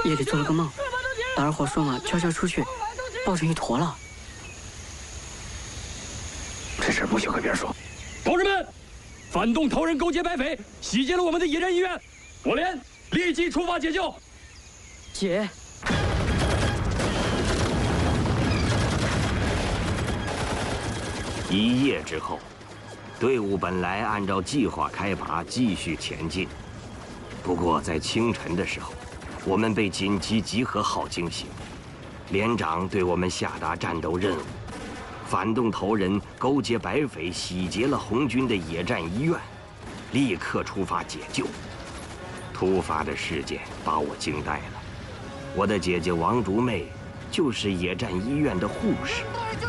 夜里做了个梦，大二伙说嘛，悄悄出去，抱成一坨了。 这事不许和别人说。 同志们，反动头人勾结白匪，袭击了我们的野战医院，我连立即出发解救。 姐。 一夜之后，队伍本来按照计划开拔，继续前进。不过在清晨的时候，我们被紧急集合号惊醒，连长对我们下达战斗任务：反动头人勾结白匪，洗劫了红军的野战医院，立刻出发解救。突发的事件把我惊呆了。我的姐姐王竹妹就是野战医院的护士。